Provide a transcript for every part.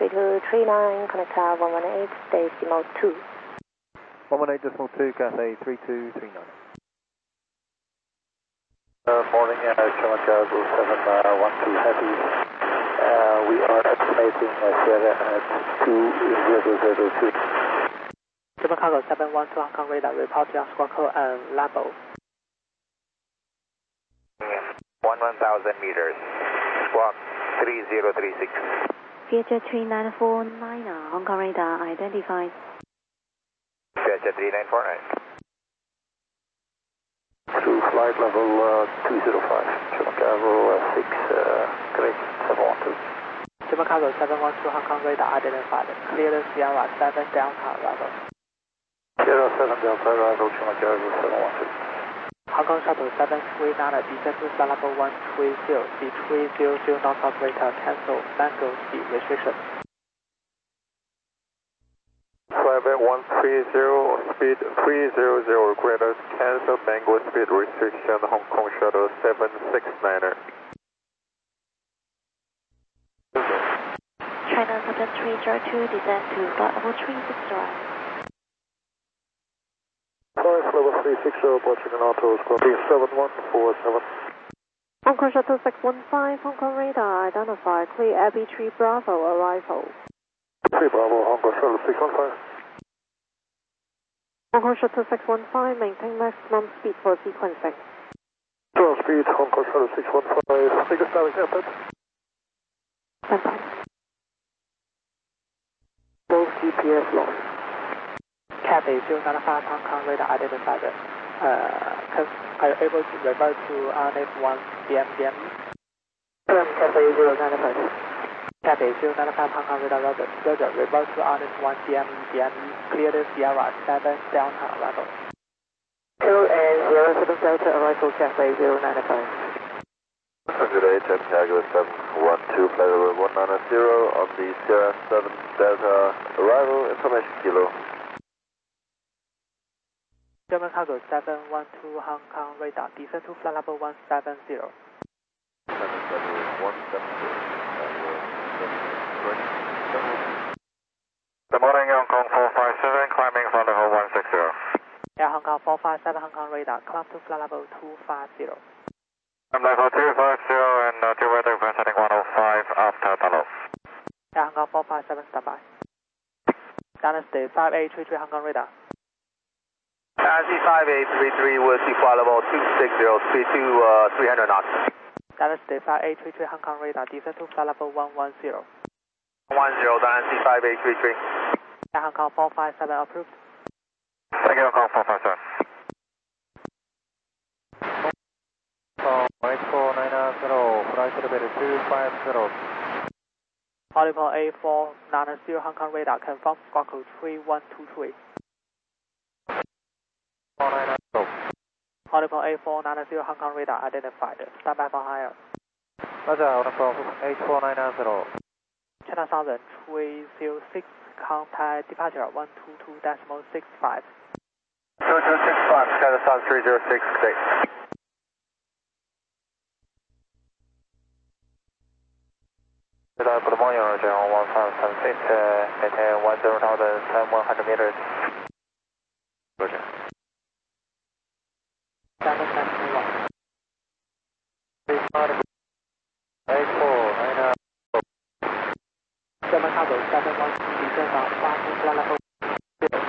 3239, connect tower 118.2. 118.2, Cathay 3239. Morning, Chumacao 712 Heavy. We are estimating Sierra at 2002. Chumacao 712 Hong Kong radar, report your squawk code and level. 1,000 meters, squawk 3036. Vietjet 3949, Hong Kong radar identified. Vietjet 3949. Through flight level 205, Chumacao 6, correct, 712. Chumacao 712 Hong Kong radar identified. Clear the Sierra 7 Delta arrival. Sierra 7 Delta arrival, Chumacao 712. Hong Kong Shuttle 739, descend to flight level 130, speed 300 knots operator, cancel, mango speed restriction. Flight 130, speed 300, required cancel, mango speed restriction, Hong Kong Shuttle 769er. China 7302, descend to flight level 360. Flight level 360, approaching an auto, squawking 7147. Hong Kong Shuttle 615, Hong Kong radar identified, clear Abbey 3 Bravo arrival. 3 Bravo, Hong Kong Shuttle 615. Hong Kong Shuttle 615, maintain maximum speed for sequencing. 12 speed, Hong Kong Shuttle 615, biggest direct airport. Standby. Both GPS lost. Cathay 095 Hong Kong radar identified. Are you able to revert to RNF 1 DME? Cathay 095. Cathay 095 Hong Kong radar Roger, revert to RNF 1 DME, clear the Sierra 7 Delta arrival. 0 and 07 Delta arrival, Cathay 095. 108, Chicago 712, flight level 190 on the Sierra 7 Delta arrival, information kilo. German cargo 712 Hong Kong radar, descend to flight level 170. 170. Good morning, Hong Kong 457, climbing flight level 160. Air Hong Kong 457 Hong Kong radar, climb to flight level 250. I'm level 250 and due weather setting 105 after tunnel. Air Hong Kong 457 standby. Dynasty 5833 Hong Kong radar. Dynasty 5833 will see flight level 260, speed to 300 knots. Dynasty 5833 Hong Kong radar, descend to flight level 110. 10, Dynasty 5833. Air Hong Kong 457 approved. Thank you, Hong Kong 457. 8490, flight level 250. Audible A490 Hong Kong radar, confirm squawk code 3123. 490. Audible A490 Hong Kong radar identified. Standby for higher. Roger, Audible 8490. China Southern 306, contact departure 122.65. 2265, China South 306, good day. Good morning, Roger, 1576, maintain 10,100 meters. Roger. 791. 8490. German cargo 712, descend on fast flight level 0.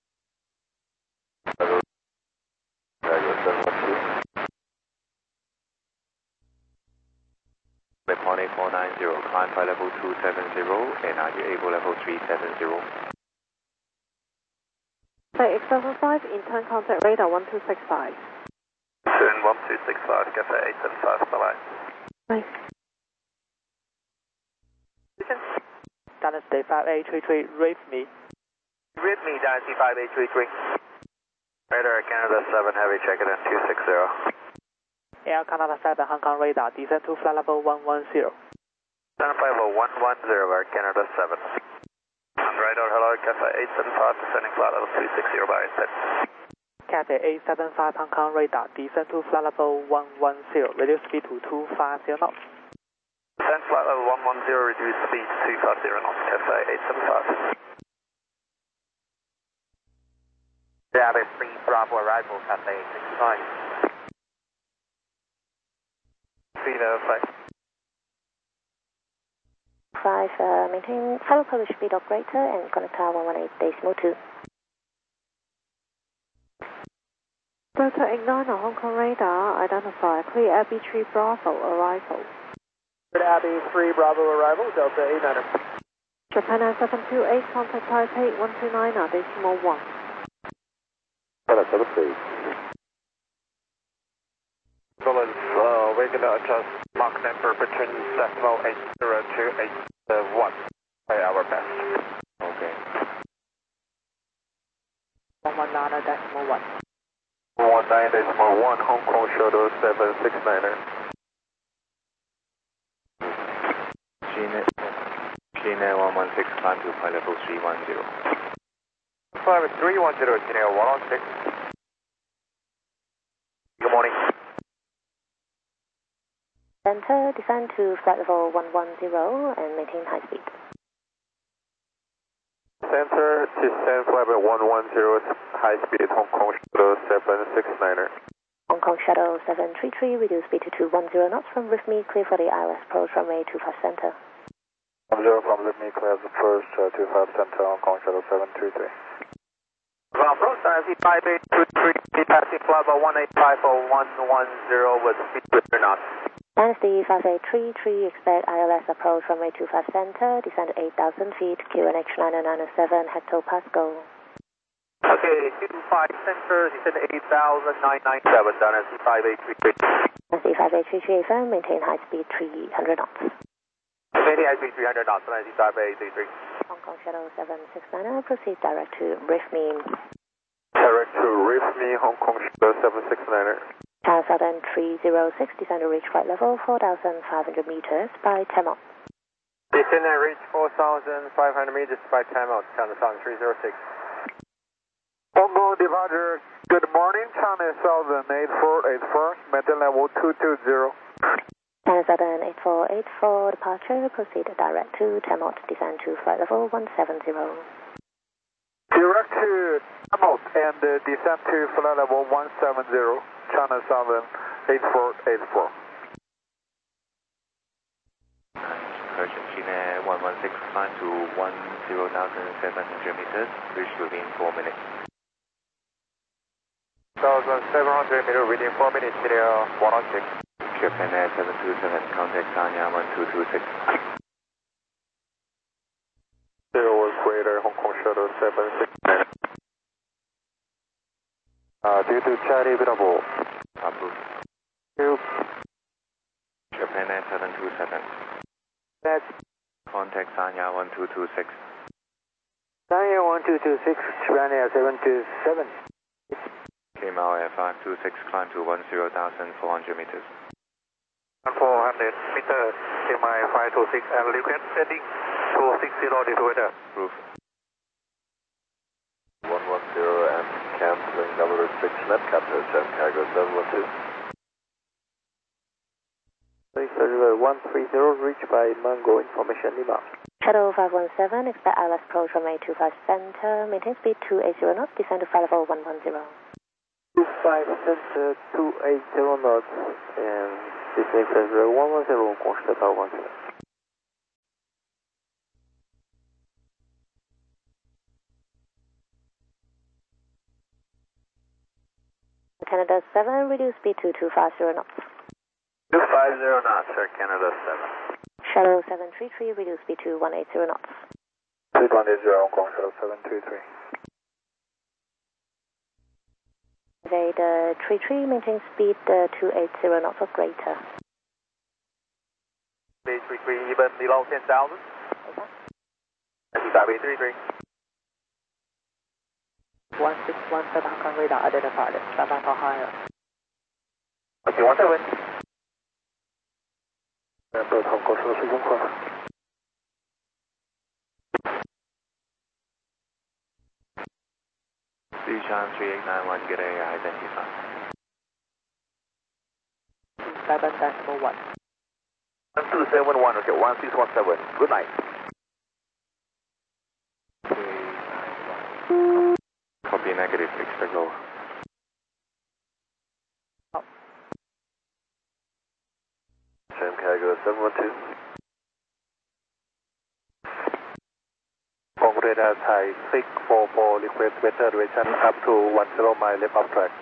Report 8490, climb flight level 270, and are you able level 370? Cathay 875, intern contact radar 1265. Turn 1265, Cathay 875, bye-bye. Bye. Dynasty 5833, read me. Read me, Dynasty 5833. Radar Canada 7 Heavy, check it in 260. Air Canada 7 Hong Kong radar, descend to flight level 110. 150 Air Canada 7. Radar, hello, Cathay 875, descending flight level 260 by inset. Cathay 875 Hong Kong radar, descend to flight level 110, reduce speed to 250 knots. Descend flight level 110, reduce speed to 250 knots, Cathay 875. Abbey 3 Bravo arrival, Cathay 865. Cena 5, maintain follow Polish speed or greater and connect tower 118.2. Delta 89 on Hong Kong radar, identify clear Abbey 3 Bravo arrival. Abbey 3 Bravo arrival, Delta 89er. Japan Air 728, contact Taipei 129.1. Hello, 73. Roland, we're going to adjust Mach number between decimal 80 to 81 by our best. Okay. 119.1. 19.1, Hong Kong Shuttle 769er. China 116, climb to flight level 310. Flight 310, China 116. Good morning. Center, descend to flight level 110 and maintain high speed. Center, descend flight level 110, high speed, Hong Kong Shuttle 769er. Hong Kong Shuttle 733, reduce speed to 210 knots from with me, clear for the ILS approach runway 25 center. 10 from with me, clear the first 25 center, Hong Kong Shuttle 733. Approach IC 5823, passing flight level 1850110 with speed 200 knots. Dynasty 5833, expect ILS approach runway 25 center, descend to 8,000 feet, QNH 9907, hectopascal. Okay, 25 center, descend to 8,997, Dynasty 5833. Dynasty 5833, FM, maintain high speed 300 knots. Maintain high speed 300 knots, Dynasty 5833. Hong Kong Shuttle 769, proceed direct to RIFME. Direct to RIFME, Hong Kong Shuttle 769er. Tower Southern 306, descend to reach flight level 4,500 meters by 10 knots. Descend and reach 4,500 meters by 10 knots, China Southern 306. Hong Kong departure, good morning, China Southern 8484, maintain level 220. China Southern 8484, departure, proceed direct to 10 knots, descend to flight level 170. Direct to Tamot and descend to flight level 170, China Southern 8484. Correction, China 116, climb to 10,700 meters, reach within 4 minutes. 1,700 meters within 4 minutes, China 116. Japan Air 727, contact Sanya 1226. Zero equator, Hong Kong Shuttle 769. Due to Charlie Bravo. Approved. Japan Air 727. That's Contact Sanya 1226. Sanya 1226, Japan Air 727. Kemal Air 526, climb to 10,400 meters. 400 meters, KMI 526, and request setting 260 departure. Approved. 110 and cancelling double restriction at Captain Jet Cargo 712. Please 130, reached by Mango, information Lima. Shuttle 517, expect ILS approach runway 25 center, maintain speed 280 knots, descend to flight level 110. 25 center, 280 knots, and descend flight level 110, Hong Kong Shuttle 110. Canada 7, reduce speed to 250 knots. 250 knots, Air Canada 7. Shuttle 733, reduce speed to 180 knots. 220, Hong Kong Shuttle 723. Evade 33, maintain speed 280 knots or greater. Speed 33, even below 10,000. Dynasty 5833. 1617 Hong Kong radar identified, 7 or higher. Okay, 17. Airport Hong Kong Shuttle 615. Sichuan 3891, get area identified. 7.1. 1271, okay, 1617. Good night. Copy negative, expect lower. Sam Cargo 712. Hong radar Thai 644, request better duration up to 10 mile left of track.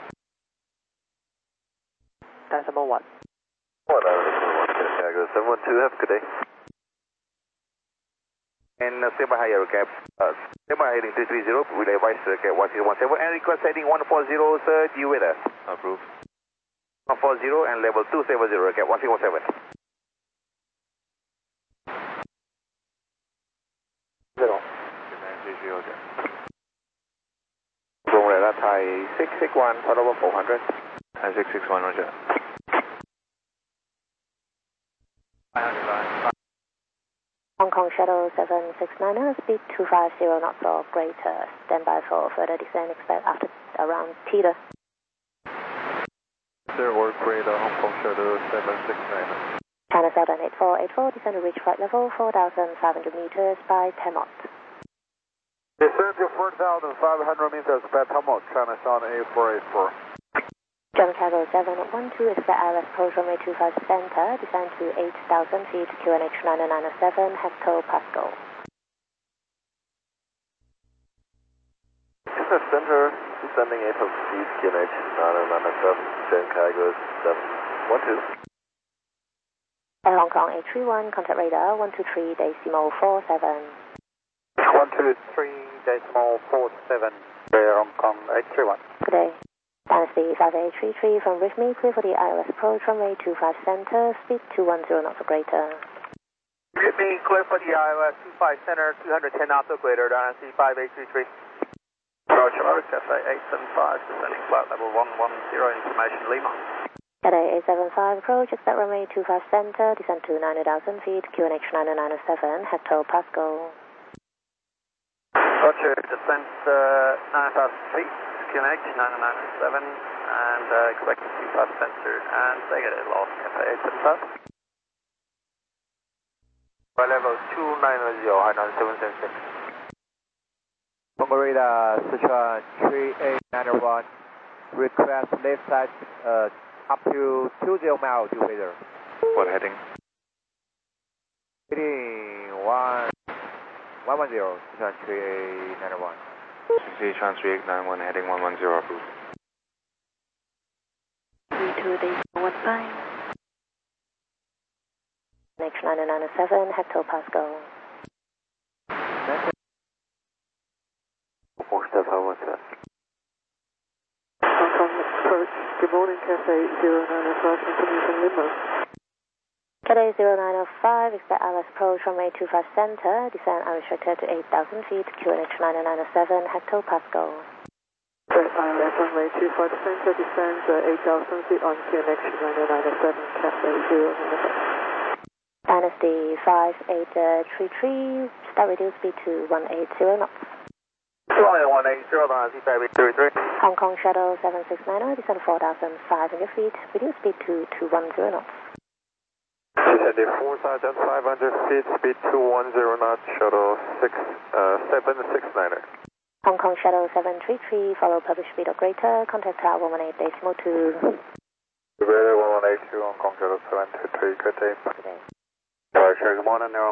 Decimal 1. Sam Cargo 712, have a good day. And standby higher cap, standby heading 330, relay vice cap 1017, and request heading 140, sir, due weather. Approved. 140 and level 270, cap 1017. 0. Hong radar Thai 661, followable 400. Thai 661, roger. Hong Kong Shuttle 769, speed 250 knots or greater. Standby for further descent, expect after around Tita. Sir, work radar Hong Kong Shuttle 769. China Southern 8484, descend to reach flight level 4,500 meters by Temot. Descend to 4,500 meters by Temot, China Southern 8484. German Cargo 712, expect ILS approach runway 25 center, descend to 8,000 feet, QNH 9907, Hector Pascal. Center, descending 8,000 feet, QNH 9907, Sam Cargo 712. Air Hong Kong 831, contact radar 123.47. 123.47, Air Hong Kong 831. Good day. Dynasty 5833 from with me, clear for the ILS approach runway 25 center, speed 210 knots or greater. With me, clear for the ILS 25 center, 210 knots or greater, Dynasty 5833. Roger, Cafe 875, descending flight level 110, information Lima. Cadet 875 approach, expect runway 25 center, descend to 90,000 feet, QNH 9907, Hector Pascal. Roger, descent 9,000 feet, QNH 9907, and expect to see flight center and negative lost Cafe 875. By level 290, Hainan 776. Hong radar Sichuan 3891, request left side up to 20 miles to weather. What heading? Heading 110, Sichuan 3891. Sichuan 3891, heading 110, approved. 32.15. QNH 9907, Hector Pascal. Hong Kong approach, good morning, Cafe 0905, information Lima. Cadet 0905, expect ILS approach runway 25 center, descend unrestricted to 8,000 feet, QNH 9907, Hector Pascal. ILS runway 25 center, descend 8,000 feet on QNH 9907, Cafe 0905. Dynasty 5833, start reduce speed to 180 knots. 180, Dynasty 5833. Hong Kong Shuttle 769, descend 4,500 feet, reduce speed to 210 knots. Descending 4,500 feet, speed 210 knots, shuttle 769. Hong Kong Shuttle 733, follow published speed or greater, contact tower 118.2. Radar 118, Hong Kong Shuttle 723, good day. Good day. Roger, good morning,